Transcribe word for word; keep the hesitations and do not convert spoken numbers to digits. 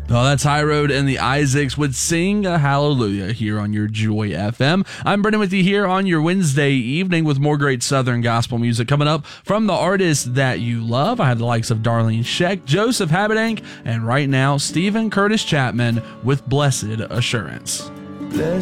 Oh, that's High Road and the Isaacs would sing a hallelujah here on your Joy F M. I'm Brendan with you here on your Wednesday evening with more great Southern gospel music coming up from the artists that you love. I have the likes of Darlene Scheck, Joseph Habedank, and right now, Stephen Curtis Chapman with Blessed Assurance.